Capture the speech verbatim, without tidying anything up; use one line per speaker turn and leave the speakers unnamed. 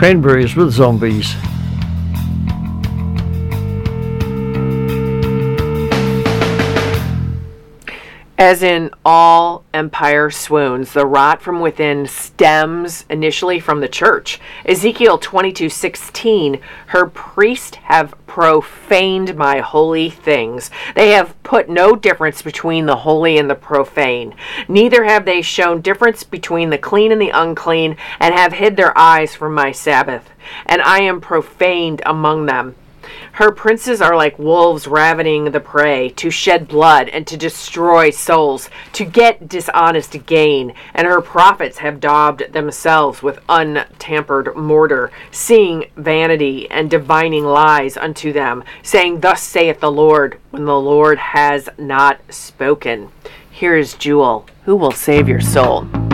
Cranberries with Zombies.
As in all empire swoons, the rot from within stems initially from the church. Ezekiel twenty-two sixteen, her priests have profaned my holy things. They have put no difference between the holy and the profane. Neither have they shown difference between the clean and the unclean, and have hid their eyes from my Sabbath. And I am profaned among them. Her princes are like wolves ravening the prey, to shed blood and to destroy souls, to get dishonest gain. And her prophets have daubed themselves with untampered mortar, seeing vanity and divining lies unto them, saying, Thus saith the Lord, when the Lord has not spoken. Here is Jewel, who will save your soul.